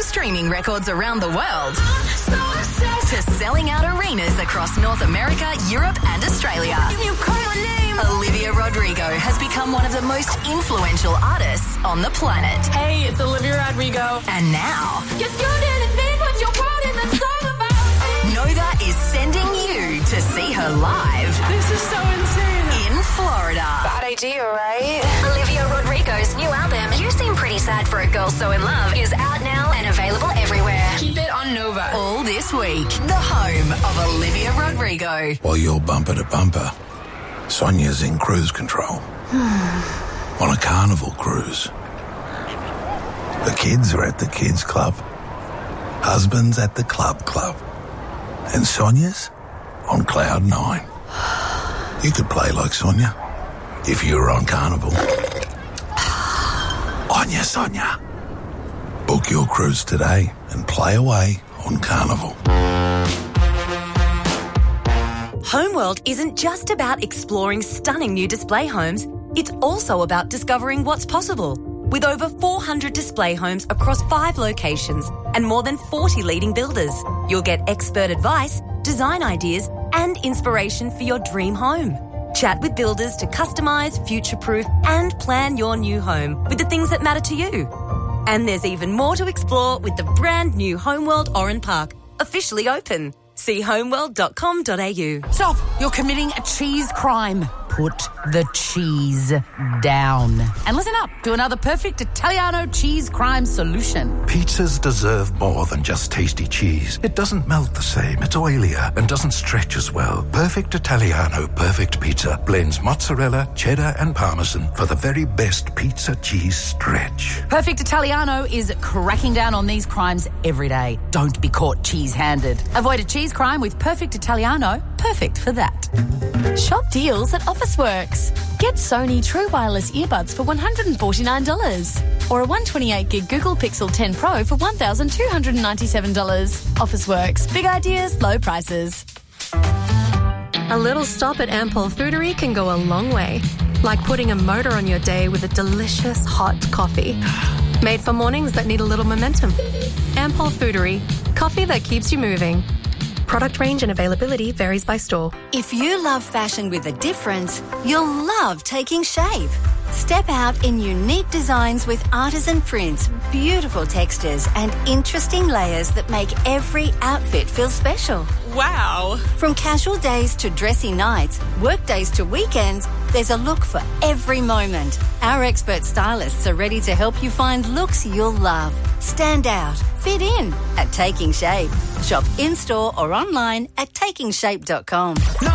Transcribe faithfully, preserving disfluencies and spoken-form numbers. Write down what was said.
breaking streaming records around the world to selling out arenas across North America, Europe and Australia. You call my name. Olivia Rodrigo has become one of the most influential artists on the planet. Hey, it's Olivia Rodrigo. And now, you didn't think what you wrote in the song about me. Nova is sending you to see her live. This is so insane. In Florida. Bad idea, right? Olivia Rodrigo's new album, You Seem Pretty Sad for a Girl So In Love, is out now and available everywhere. Keep it on Nova. All this week, the home of Olivia Rodrigo. While you're bumper to bumper, Sonia's in cruise control. On a carnival cruise. The kids are at the kids club. Husband's at the club club. And Sonia's on cloud nine. You could play like Sonia if you were on Carnival. Onya Sonia. Book your cruise today and play away on Carnival. Homeworld isn't just about exploring stunning new display homes, it's also about discovering what's possible. With over four hundred display homes across five locations and more than forty leading builders, you'll get expert advice, design ideas and inspiration for your dream home. Chat with builders to customise, future-proof and plan your new home with the things that matter to you. And there's even more to explore with the brand new Homeworld Oran Park, officially open. See homeworld dot com dot a u. Stop! You're committing a cheese crime. Put the cheese down. And listen up to another perfect Italiano cheese crime solution. Pizzas deserve more than just tasty cheese. It doesn't melt the same, it's oilier, and doesn't stretch as well. Perfect Italiano Perfect Pizza blends mozzarella, cheddar, and parmesan for the very best pizza cheese stretch. Perfect Italiano is cracking down on these crimes every day. Don't be caught cheese-handed. Avoid a cheese crime with Perfect Italiano. Perfect for that. Shop deals at Officeworks. Get Sony True Wireless earbuds for one hundred forty-nine dollars or a one twenty-eight gig Google Pixel ten Pro for one thousand two hundred ninety-seven dollars. Officeworks. Big ideas, low prices. A little stop at Ampol Foodery can go a long way. Like putting a motor on your day with a delicious hot coffee. Made for mornings that need a little momentum. Ampol Foodery. Coffee that keeps you moving. Product range and availability varies by store. If you love fashion with a difference, you'll love Taking Shape. Step out in unique designs with artisan prints, beautiful textures and interesting layers that make every outfit feel special. Wow. From casual days to dressy nights, work days to weekends, there's a look for every moment. Our expert stylists are ready to help you find looks you'll love. Stand out, fit in at Taking Shape. Shop in-store or online at taking shape dot com.